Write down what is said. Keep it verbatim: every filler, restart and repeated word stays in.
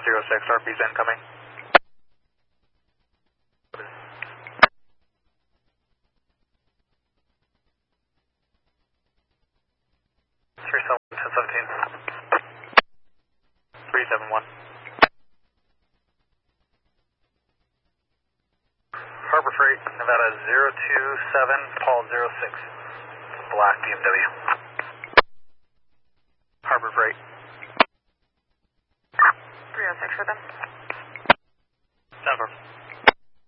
zero six, R P's incoming. three seven one, ten seventeen. three seven one. Harbor Freight, Nevada zero two seven, Paul zero six. Black B M W.